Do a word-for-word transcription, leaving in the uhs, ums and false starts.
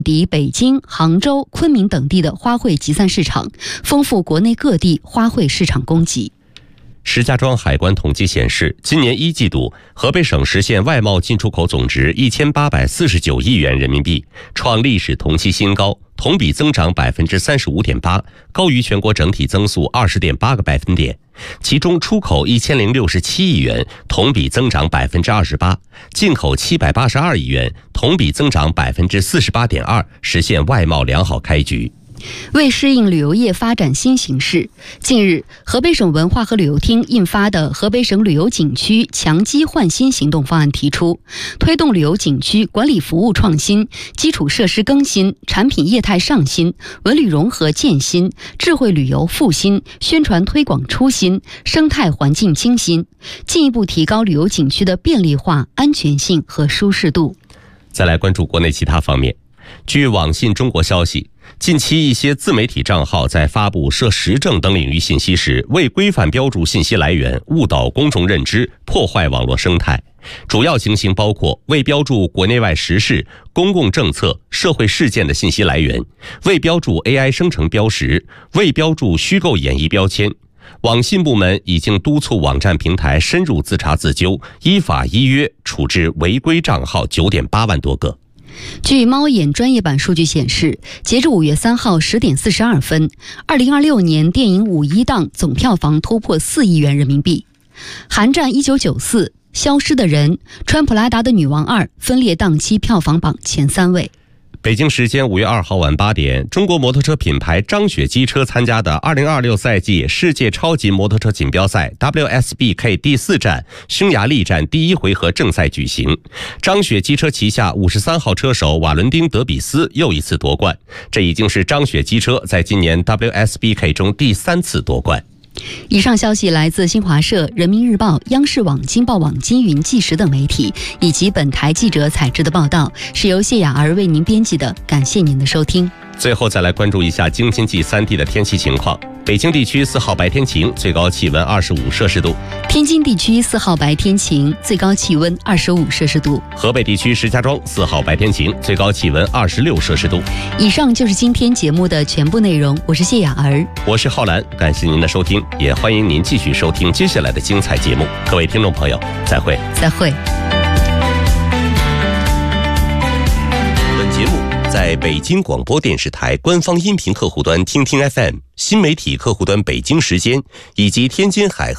抵北京、杭州、昆明等地的花卉集散市场，丰富国内各地花卉市场供给。 石家庄海关统计显示，今年一季度，河北省实现外贸进出口总值一千八百四十九亿元人民币，创历史同期新高，同比增长百分之三十五点八，高于全国整体增速二十点八个百分点。其中出口一千零六十七亿元，同比增长百分之二十八；进口七百八十二亿元，同比增长百分之四十八点二，实现外贸良好开局。 为适应旅游业发展新形势，近日，河北省文化和旅游厅印发的《河北省旅游景区强基换新行动方案》提出，推动旅游景区管理服务创新、基础设施更新、产品业态上新、文旅融合建新、智慧旅游复新、宣传推广出新、生态环境清新，进一步提高旅游景区的便利化、安全性和舒适度。 再来关注国内其他方面。据网信中国消息，近期一些自媒体账号在发布涉时政等领域信息时，未规范标注信息来源，误导公众认知，破坏网络生态。主要情形包括未标注国内外时事、公共政策、社会事件的信息来源，未标注 A I 生成标识，未标注虚构演绎标签。网信部门已经督促网站平台深入自查自纠，依法依约处置违规账号 九点八万多个。 据猫眼专业版数据显示，截至五月三号十点四十二分，二零二六年电影五一档总票房突破四亿元人民币。寒战一九九四、消失的人、穿普拉达的女王二分列档期票房榜前三位。 北京时间五月二号晚八点，中国摩托车品牌张雪机车参加的二零二六赛季世界超级摩托车锦标赛 W S B K 第四站匈牙利站第一回合正赛举行。张雪机车旗下五十三号车手瓦伦丁·德比斯又一次夺冠，这已经是张雪机车在今年 W S B K 中第三次夺冠。 以上消息来自新华社、人民日报、央视网、京报网、金云、纪实等媒体，以及本台记者采制的报道，是由谢雅儿为您编辑的。感谢您的收听。 最后再来关注一下京津冀三地的天气情况。北京地区四号白天晴，最高气温二十五摄氏度； 天津地区四号白天晴，最高气温二十五摄氏度； 河北地区石家庄四号白天晴，最高气温二十六摄氏度。 以上就是今天节目的全部内容，我是谢雅儿， 我是浩然，感谢您的收听，也欢迎您继续收听接下来的精彩节目。各位听众朋友，再会。 再会。 本节目在北京广播电视台官方音频客户端听听 F M、新媒体客户端北京时间以及天津海河